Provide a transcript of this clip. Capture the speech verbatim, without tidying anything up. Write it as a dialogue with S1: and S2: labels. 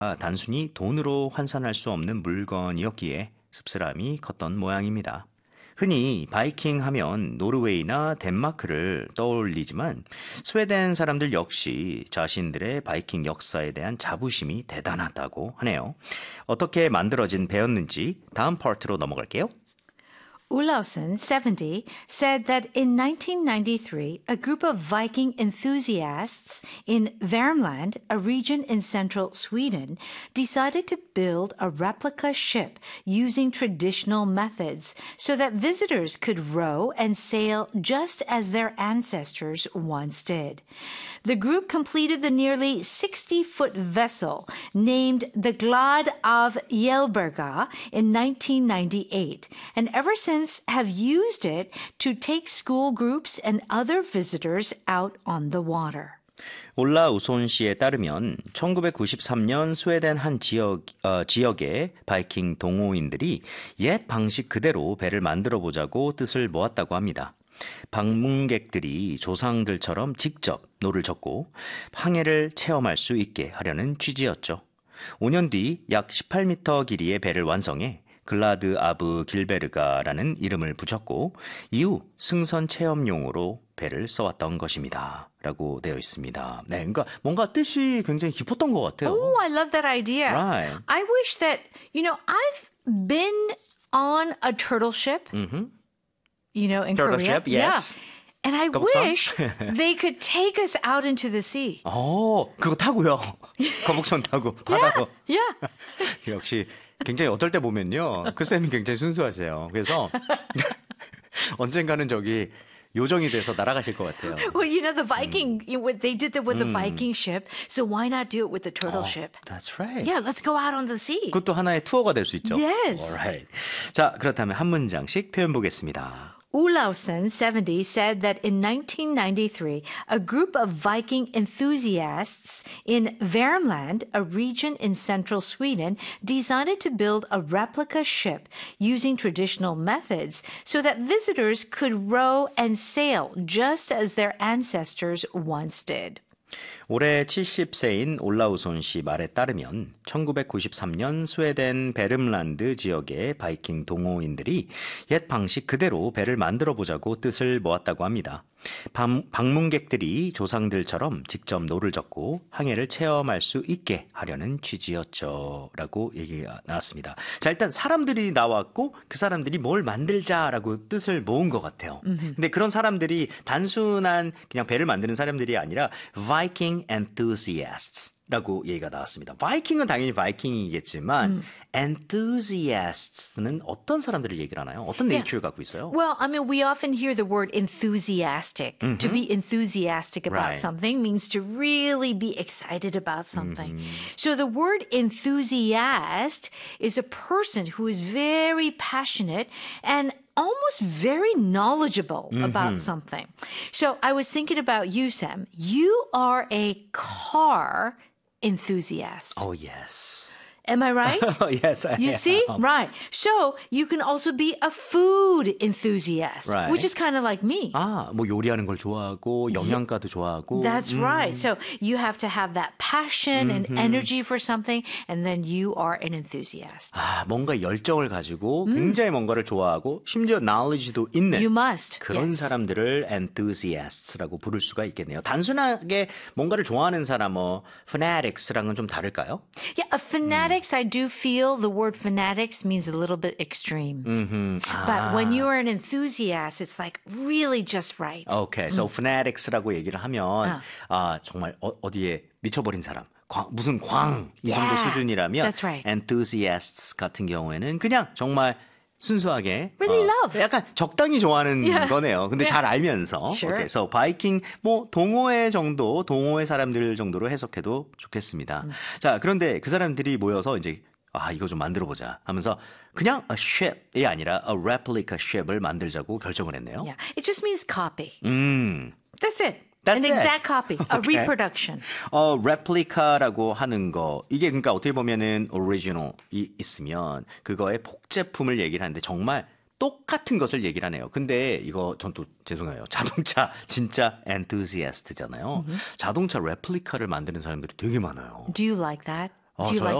S1: 단순히 돈으로 환산할 수 없는 물건이었기에 씁쓸함이 컸던 모양입니다. 흔히 바이킹 하면 노르웨이나 덴마크를 떠올리지만 스웨덴 사람들 역시 자신들의 바이킹 역사에 대한 자부심이 대단하다고 하네요. 어떻게 만들어진 배였는지 다음 파트로 넘어갈게요.
S2: Olausen, seventy, said that in nineteen ninety-three, a group of Viking enthusiasts in Värmland, a region in central Sweden, decided to build a replica ship using traditional methods so that visitors could row and sail just as their ancestors once did. The group completed the nearly sixty-foot vessel named the Glad av Jelberga in nineteen ninety-eight, and ever since have used it to take school groups and other visitors out on the water.
S1: 올라우손 씨에 따르면 천구백구십삼 년 스웨덴 한 지역, 어, 지역의 바이킹 동호인들이 옛 방식 그대로 배를 만들어 보자고 뜻을 모았다고 합니다. 방문객들이 조상들처럼 직접 노를 젓고 항해를 체험할 수 있게 하려는 취지였죠. 오 년 뒤 약 십팔 미터 길이의 배를 완성해 글라드 아브 길베르가라는 이름을 붙였고 이후 승선 체험용으로 배를 써왔던 것입니다. 라고 되어 있습니다. 네, 그러니까 뭔가 뜻이 굉장히 깊었던 것 같아요.
S2: Oh, I love that idea.
S1: Right.
S2: I wish that, you know, I've been on a turtle ship, mm-hmm. you know, in
S1: turtle
S2: Korea.
S1: ship, yes.
S2: Yeah. And I
S1: 거북선?
S2: wish they could take us out into the sea.
S1: 어, 그거 타고요. 거북선 타고 바다로.
S2: Yeah.
S1: 역시 굉장히 어떨 때 보면요. 그 쌤이 굉장히 순수하세요. 그래서 언젠가는 저기 요정이 돼서 날아가실 것 같아요.
S2: Well, you know, the Viking, you know, they did that with the Viking ship, so why not do it with the turtle
S1: 어,
S2: ship?
S1: That's right.
S2: Yeah, let's go out on the sea.
S1: 그것도 하나의 투어가 될 수 있죠.
S2: Yes.
S1: Alright. 자, 그렇다면 한 문장씩 표현 보겠습니다.
S2: Olausen, seventy, said that in nineteen ninety-three, a group of Viking enthusiasts in Värmland, a region in central Sweden, decided to build a replica ship using traditional methods so that visitors could row and sail just as their ancestors once did.
S1: 올해 칠십 세인 올라우손 씨 말에 따르면 천구백구십삼 년 스웨덴 베름란드 지역의 바이킹 동호인들이 옛 방식 그대로 배를 만들어 보자고 뜻을 모았다고 합니다. 방, 방문객들이 조상들처럼 직접 노를 젓고 항해를 체험할 수 있게 하려는 취지였죠. 라고 얘기가 나왔습니다. 자, 일단 사람들이 나왔고 그 사람들이 뭘 만들자라고 뜻을 모은 것 같아요. 음흠. 근데 그런 사람들이 단순한 그냥 배를 만드는 사람들이 아니라 Viking enthusiasts 라고 얘기가 나왔습니다. 바이킹은 당연히 바이킹이겠지만 음. enthusiasts는 어떤 사람들을 얘기를 하나요? 어떤
S2: yeah.
S1: 네이처를 갖고 있어요?
S2: Well, I mean, we often hear the word enthusiastic. Mm-hmm. To be enthusiastic about
S1: right.
S2: something means to really be excited about something. Mm-hmm. So the word enthusiast is a person who is very passionate and almost very knowledgeable mm-hmm. about something. So I was thinking about you, Sam. You are a car enthusiast.
S1: Oh, yes.
S2: Am I right?
S1: Yes, I
S2: You
S1: am.
S2: see? Right. So you can also be a food enthusiast,
S1: right.
S2: which is kind of like me.
S1: 아, 뭐 요리하는 걸 좋아하고 영양가도 좋아하고.
S2: That's
S1: 음.
S2: right. So you have to have that passion
S1: mm-hmm.
S2: and energy for something, and then you are an enthusiast.
S1: 아, 뭔가 열정을 가지고 음. 굉장히 뭔가를 좋아하고 심지어 knowledge도 있는
S2: You must.
S1: 그런
S2: yes.
S1: 사람들을 enthusiasts라고 부를 수가 있겠네요. 단순하게 뭔가를 좋아하는 사람, 뭐 fanatics랑은 좀 다를까요?
S2: Yeah, a fanatic. Mm. I do feel the word fanatics means a little bit extreme.
S1: Mm-hmm. 아.
S2: But when you are an enthusiast, it's like really just right.
S1: Okay, so
S2: 음.
S1: fanatics라고 얘기를 하면
S2: 아,
S1: 아 정말 어, 어디에 미쳐버린 사람, 광, 무슨 광 이 정도
S2: yeah,
S1: 수준이라면
S2: that's right.
S1: enthusiasts 같은 경우에는 그냥 정말 순수하게
S2: really
S1: 어,
S2: love.
S1: 약간 적당히 좋아하는
S2: yeah.
S1: 거네요. 근데
S2: yeah.
S1: 잘 알면서.
S2: Sure.
S1: Okay, so 바이킹 뭐 동호회 정도, 동호회 사람들 정도로 해석해도 좋겠습니다. 음. 자, 그런데 그 사람들이 모여서 이제 아, 이거 좀 만들어 보자 하면서 그냥 a ship이 아니라 a replica ship을 만들자고 결정을 했네요.
S2: Yeah, it just means copy.
S1: 음.
S2: That's it.
S1: That's
S2: An
S1: it.
S2: exact copy, a
S1: Okay.
S2: reproduction.
S1: 어, replica라고 하는 거 이게 그러니까 어떻게 보면은 original이 있으면 그거의 복제품을 얘기를 하는데 정말 똑같은 것을 얘기를 하네요. 근데 이거 전 또 죄송해요. 자동차 진짜 enthusiast잖아요. Mm-hmm. 자동차 replica를 만드는 사람들이 되게 많아요.
S2: Do you like that?
S1: 아,
S2: Do you
S1: 저요?
S2: like